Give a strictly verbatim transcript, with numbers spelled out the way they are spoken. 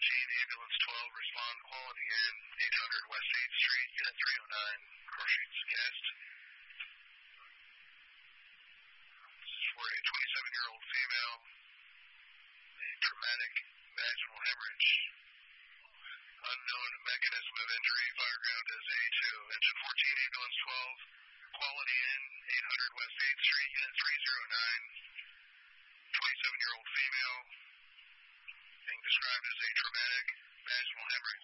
fourteen, ambulance twelve, respond quality in eight hundred West eighth Street, unit three oh nine, Crochets Guest. This is for a twenty-seven-year-old female, a traumatic vaginal hemorrhage, unknown mechanism of injury, fire ground is A two. Engine fourteen, ambulance twelve, quality in eight hundred West eighth Street, unit three oh nine, twenty-seven-year-old female, being described as a traumatic vaginal hemorrhage.